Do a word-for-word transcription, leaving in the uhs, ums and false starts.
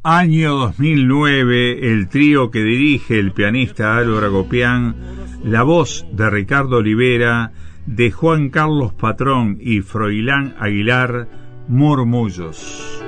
Año dos mil nueve, el trío que dirige el pianista Álvaro Agopián, la voz de Ricardo Olivera, de Juan Carlos Patrón y Froilán Aguilar, Murmullos.